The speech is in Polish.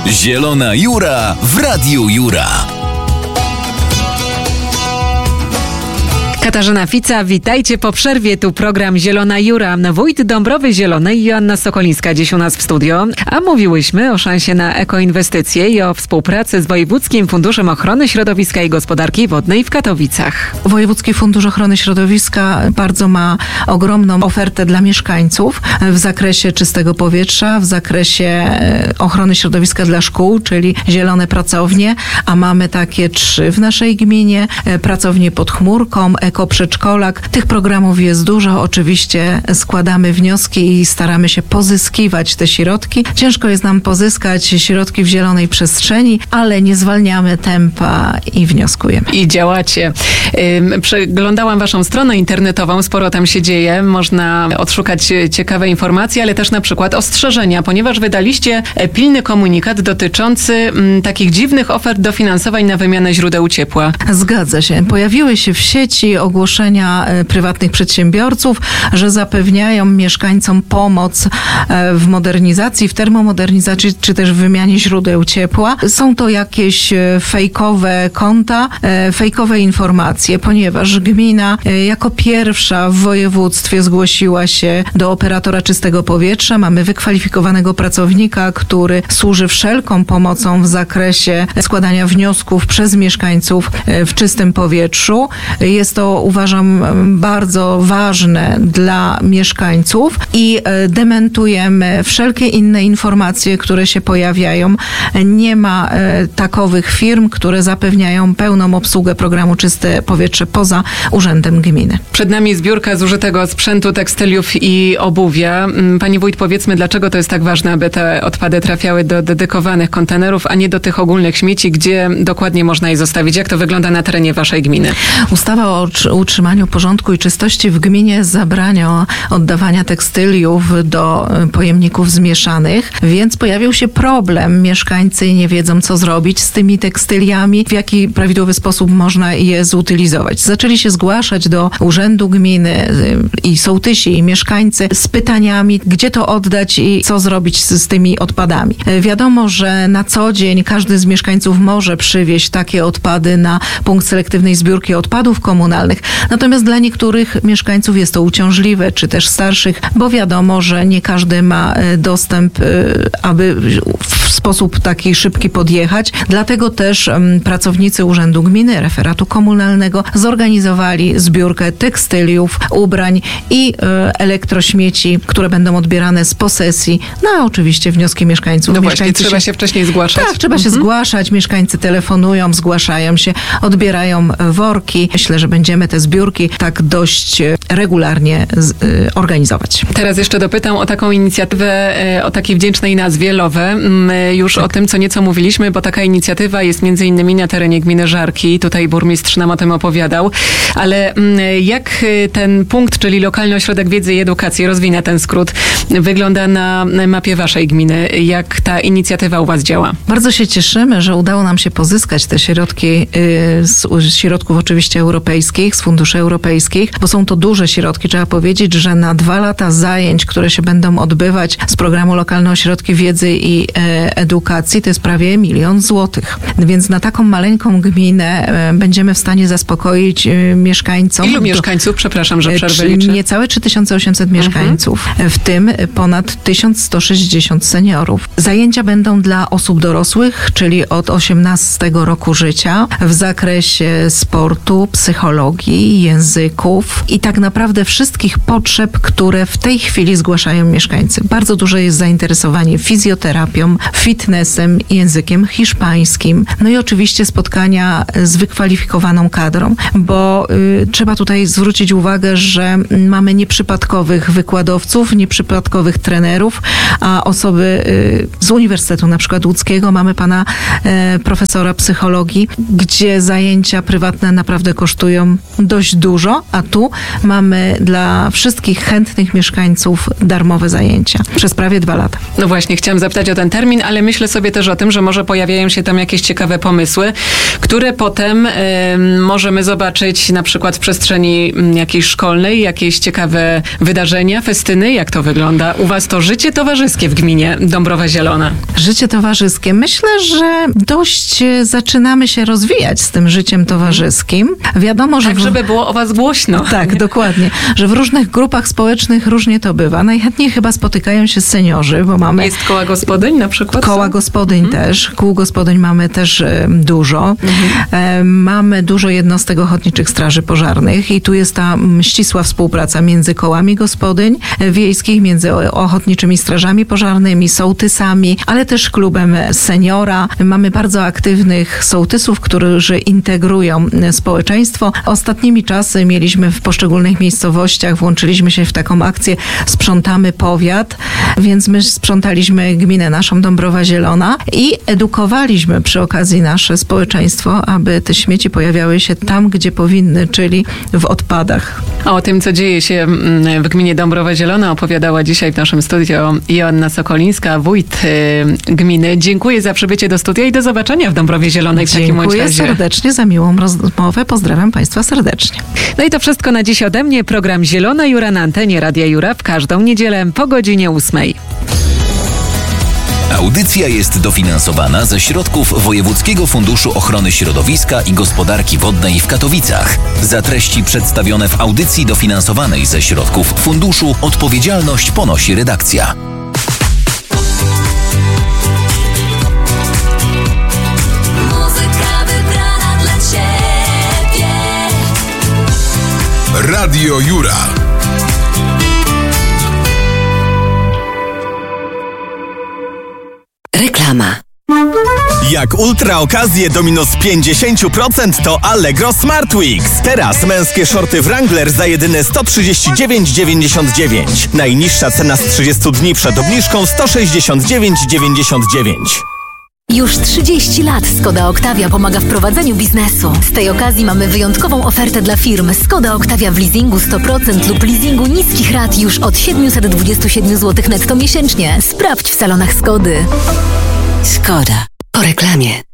Zielona Jura w Radiu Jura. Katarzyna Fica, witajcie po przerwie. Tu program Zielona Jura. Wójt Dąbrowy Zielonej i Joanna Sokolińska dziś u nas w studio. A mówiłyśmy o szansie na ekoinwestycje i o współpracy z Wojewódzkim Funduszem Ochrony Środowiska i Gospodarki Wodnej w Katowicach. Wojewódzki Fundusz Ochrony Środowiska bardzo ma ogromną ofertę dla mieszkańców w zakresie czystego powietrza, w zakresie ochrony środowiska dla szkół, czyli zielone pracownie, a mamy takie 3 w naszej gminie. Pracownie pod chmurką, Eko-przedszkolak. Tych programów jest dużo. Oczywiście składamy wnioski i staramy się pozyskiwać te środki. Ciężko jest nam pozyskać środki w zielonej przestrzeni, ale nie zwalniamy tempa i wnioskujemy. I działacie. Przeglądałam waszą stronę internetową, sporo tam się dzieje. Można odszukać ciekawe informacje, ale też na przykład ostrzeżenia, ponieważ wydaliście pilny komunikat dotyczący takich dziwnych ofert dofinansowań na wymianę źródeł ciepła. Zgadza się. Pojawiły się w sieci ogłoszenia prywatnych przedsiębiorców, że zapewniają mieszkańcom pomoc w modernizacji, w termomodernizacji, czy też w wymianie źródeł ciepła. Są to jakieś fejkowe konta, fejkowe informacje, ponieważ gmina jako pierwsza w województwie zgłosiła się do operatora czystego powietrza. Mamy wykwalifikowanego pracownika, który służy wszelką pomocą w zakresie składania wniosków przez mieszkańców w czystym powietrzu. Jest to, uważam, bardzo ważne dla mieszkańców i dementujemy wszelkie inne informacje, które się pojawiają. Nie ma takowych firm, które zapewniają pełną obsługę programu Czyste Powietrze poza Urzędem Gminy. Przed nami zbiórka zużytego sprzętu, tekstyliów i obuwia. Pani wójt, powiedzmy, dlaczego to jest tak ważne, aby te odpady trafiały do dedykowanych kontenerów, a nie do tych ogólnych śmieci, gdzie dokładnie można je zostawić? Jak to wygląda na terenie waszej gminy? Ustawa o utrzymaniu porządku i czystości w gminie zabrania oddawania tekstyliów do pojemników zmieszanych, więc pojawił się problem. Mieszkańcy nie wiedzą, co zrobić z tymi tekstyliami, w jaki prawidłowy sposób można je zutylizować. Zaczęli się zgłaszać do Urzędu Gminy i sołtysi, i mieszkańcy z pytaniami, gdzie to oddać i co zrobić z tymi odpadami. Wiadomo, że na co dzień każdy z mieszkańców może przywieźć takie odpady na punkt selektywnej zbiórki odpadów komunalnych. Natomiast dla niektórych mieszkańców jest to uciążliwe, czy też starszych, bo wiadomo, że nie każdy ma dostęp, aby w sposób taki szybki podjechać. Dlatego też pracownicy Urzędu Gminy, referatu komunalnego zorganizowali zbiórkę tekstyliów, ubrań i elektrośmieci, które będą odbierane z posesji, a oczywiście wnioski mieszkańców. No właśnie, trzeba się wcześniej zgłaszać. Tak, trzeba się zgłaszać. Mieszkańcy telefonują, zgłaszają się, odbierają worki. Myślę, że będziemy te zbiórki tak dość regularnie organizować. Teraz jeszcze dopytam o taką inicjatywę o takiej wdzięcznej nazwie LOWE. Już tak. O tym co nieco mówiliśmy, bo taka inicjatywa jest między innymi na terenie gminy Żarki. Tutaj burmistrz nam o tym opowiadał. Ale jak ten punkt, czyli Lokalny Ośrodek Wiedzy i Edukacji, rozwinę ten skrót, wygląda na mapie waszej gminy? Jak ta inicjatywa u was działa? Bardzo się cieszymy, że udało nam się pozyskać te środki z środków oczywiście europejskich, z funduszy europejskich, bo są to duże środki. Trzeba powiedzieć, że na 2 lata zajęć, które się będą odbywać z programu Lokalne Ośrodki Wiedzy i Edukacji, to jest prawie 1 milion złotych. Więc na taką maleńką gminę będziemy w stanie zaspokoić mieszkańcom. Ilu mieszkańców? Przepraszam, że przerwę liczę. Niecałe 3800 mieszkańców, w tym ponad 1160 seniorów. Zajęcia będą dla osób dorosłych, czyli od 18 roku życia, w zakresie sportu, psychologii, języków i tak naprawdę wszystkich potrzeb, które w tej chwili zgłaszają mieszkańcy. Bardzo duże jest zainteresowanie fizjoterapią, fitnessem, językiem hiszpańskim, no i oczywiście spotkania z wykwalifikowaną kadrą, bo trzeba tutaj zwrócić uwagę, że mamy nieprzypadkowych wykładowców, nieprzypadkowych trenerów, a osoby z Uniwersytetu na przykład łódzkiego, mamy pana profesora psychologii, gdzie zajęcia prywatne naprawdę kosztują dość dużo, a tu mamy dla wszystkich chętnych mieszkańców darmowe zajęcia przez prawie 2 lata. No właśnie, chciałam zapytać o ten termin, ale myślę sobie też o tym, że może pojawiają się tam jakieś ciekawe pomysły, które potem możemy zobaczyć na przykład w przestrzeni jakiejś szkolnej, jakieś ciekawe wydarzenia, festyny. Jak to wygląda? U was to życie towarzyskie w gminie Dąbrowa Zielona. Życie towarzyskie. Myślę, że dość zaczynamy się rozwijać z tym życiem towarzyskim. Wiadomo, że... Tak, żeby było o was głośno. Tak, dokładnie. Że w różnych grupach społecznych różnie to bywa. Najchętniej chyba spotykają się seniorzy, bo mamy... Jest koła gospodyń na przykład? Koła gospodyń też. Kół gospodyń mamy też dużo. Mamy dużo jednostek ochotniczych straży pożarnych i tu jest ta ścisła współpraca między kołami gospodyń wiejskich, między ochotniczymi strażami pożarnymi, sołtysami, ale też klubem seniora. Mamy bardzo aktywnych sołtysów, którzy integrują społeczeństwo. Ostatnimi czasy mieliśmy w poszczególnych miejscowościach, włączyliśmy się w taką akcję Sprzątamy Powiat, więc my sprzątaliśmy gminę naszą Dąbrowa Zielona i edukowaliśmy przy okazji nasze społeczeństwo, aby te śmieci pojawiały się tam, gdzie powinny, czyli w odpadach. A o tym, co dzieje się w gminie Dąbrowa Zielona, opowiadała dzisiaj w naszym studio Joanna Sokolińska, wójt gminy. Dziękuję za przybycie do studia i do zobaczenia w Dąbrowie Zielonej w takim razie. Dziękuję serdecznie za miłą rozmowę. Pozdrawiam Państwa serdecznie. No i to wszystko na dziś ode mnie. Program Zielona Jura na antenie Radia Jura w każdą niedzielę po godzinie 8. Audycja jest dofinansowana ze środków Wojewódzkiego Funduszu Ochrony Środowiska i Gospodarki Wodnej w Katowicach. Za treści przedstawione w audycji dofinansowanej ze środków funduszu odpowiedzialność ponosi redakcja. Muzyka wybrana dla Ciebie. Radio Jura. Reklama. Jak ultra okazje do minus 50% to Allegro Smart Weeks. Teraz męskie shorty Wrangler za jedyne 139,99. Najniższa cena z 30 dni przed obniżką 169,99. Już 30 lat Skoda Octavia pomaga w prowadzeniu biznesu. Z tej okazji mamy wyjątkową ofertę dla firm. Skoda Octavia w leasingu 100% lub leasingu niskich rat już od 727 zł netto miesięcznie. Sprawdź w salonach Skody. Skoda. Po reklamie.